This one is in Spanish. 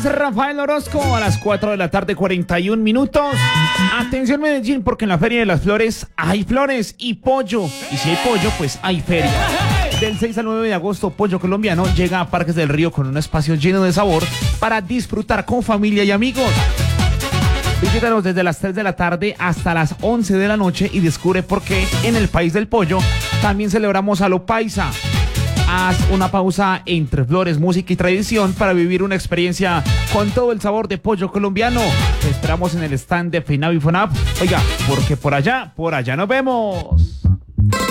Rafael Orozco a las 4 de la tarde, 41 minutos. Atención Medellín, porque en la Feria de las Flores hay flores y pollo. Y si hay pollo, pues hay feria. Del 6 al 9 de agosto, Pollo Colombiano llega a Parques del Río con un espacio lleno de sabor para disfrutar con familia y amigos. Visítanos desde las 3 de la tarde hasta las 11 de la noche y descubre por qué en el país del pollo también celebramos a lo paisa. Haz una pausa entre flores, música y tradición para vivir una experiencia con todo el sabor de Pollo Colombiano. Te esperamos en el stand de FENAVI FONAP. Oiga, porque por allá nos vemos.